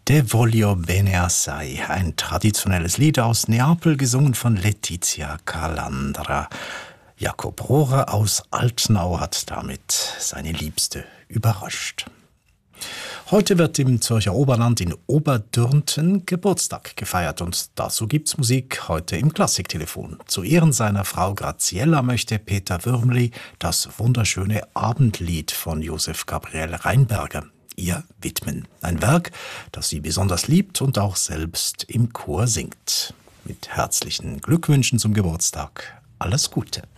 De voglio bene assai, ein traditionelles Lied aus Neapel, gesungen von Letizia Calandra. Jakob Rohrer aus Altenau hat damit seine Liebste überrascht. Heute wird im Zürcher Oberland in Oberdürnten Geburtstag gefeiert und dazu gibt's Musik heute im Klassiktelefon. Zu Ehren seiner Frau Graziella möchte Peter Würmli das wunderschöne Abendlied von Josef Gabriel Rheinberger ihr widmen. Ein Werk, das sie besonders liebt und auch selbst im Chor singt. Mit herzlichen Glückwünschen zum Geburtstag. Alles Gute.